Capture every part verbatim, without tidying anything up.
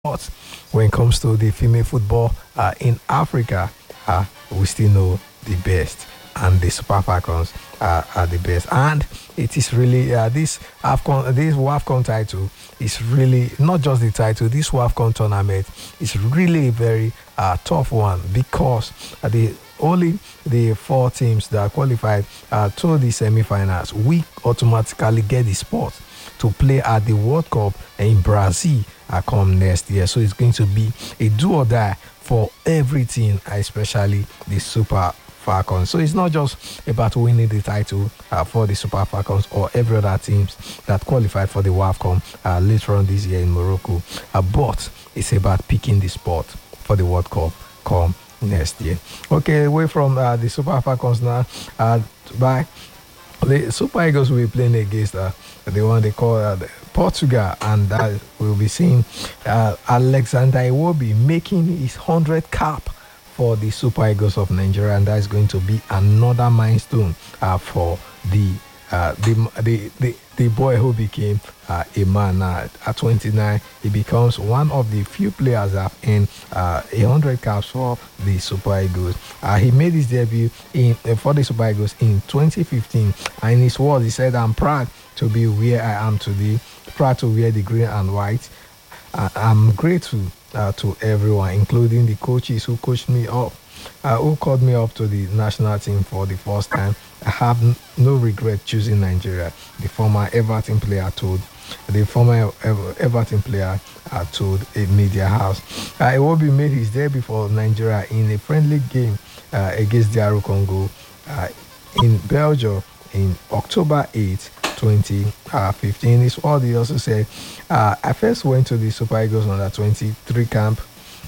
But when it comes to the female football uh, in Africa, uh, we still know the best, and the Super Falcons uh, are the best. And it is really uh, this AFCON, this WAFCON title is really not just the title. This WAFCON tournament is really a very uh, tough one because uh, the only the four teams that qualified uh, to the semi-finals, we automatically get the spot to play at the World Cup in Brazil uh, come next year. So it's going to be a do or die for everything, especially the Super Falcons. So it's not just about winning the title uh, for the Super Falcons or every other teams that qualified for the WAFCON uh, later on this year in Morocco, uh, but it's about picking the spot for the World Cup come next year. Okay, away from uh, the Super Falcons now, uh, by the Super Eagles will be playing against uh, the one they call uh, the Portugal, and that we'll be seeing uh, Alexander Iwobi making his hundredth cap for the Super Eagles of Nigeria, and that is going to be another milestone uh, for the, uh, the the the the boy who became uh, a man. Now at twenty-nine, he becomes one of the few players that have earned uh, one hundred caps for the Super Eagles. Uh, he made his debut in uh, for the Super Eagles in twenty fifteen, and in his words, he said, "I'm proud to be where I am today, proud to wear the green and white. Uh, I'm grateful uh, to everyone, including the coaches who coached me up, uh, who called me up to the national team for the first time. I have n- no regret choosing Nigeria," the former Everton player told the former Ever- Everton player uh, told a media house. Uh, Iwobi made his debut for Nigeria in a friendly game uh, against D R Congo uh, in Belgium in October eighth, twenty fifteen. It's what he also said. Uh, I first went to the Super Eagles under twenty-three camp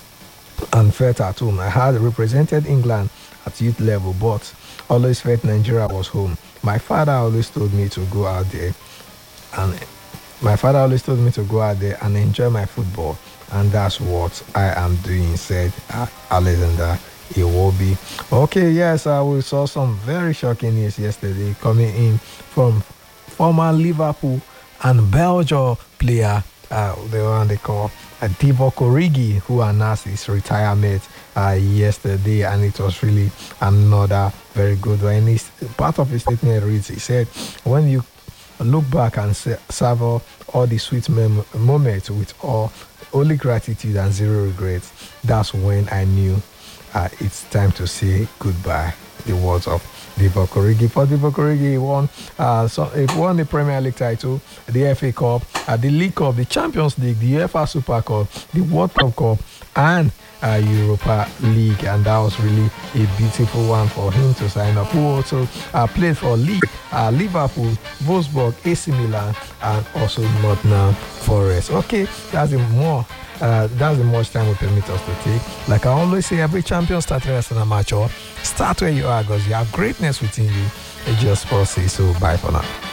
and felt at home. I had represented England at youth level, but always felt Nigeria was home. My father always told me to go out there, and my father always told me to go out there and enjoy my football, and that's what I am doing," said uh, Alexander Iwobi. Okay, yes, uh, we saw some very shocking news yesterday coming in from former Liverpool and Belgium player, uh, the one they call uh, Divock Origi, who announced his retirement uh, yesterday, and it was really another very good one. And his, part of his statement reads, he said, "When you look back and sa- savor all the sweet mem- moments with all only gratitude and zero regrets, that's when I knew uh, it's time to say goodbye." The words of Divock Origi. For Divock Origi, he won, uh, so he won the Premier League title, the F A Cup, uh, the League Cup, the Champions League, the UEFA Super Cup, the World Cup Cup, and uh, Europa League, and that was really a beautiful one for him to sign up. Who also uh, played for League, uh, Liverpool, Wolfsburg, A C Milan, and also Nottingham Forest. Okay, that's a more. Uh, that's the much time will permit us to take. Like I always say, every champion starts as an amateur. Start where you are, because you have greatness within you. It just for say so. Bye for now.